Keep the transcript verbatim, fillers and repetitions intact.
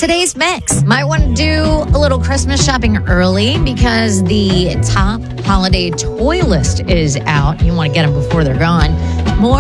today's mix. Might want to do a little Christmas shopping early because the top holiday toy list is out. You want to get them before they're gone.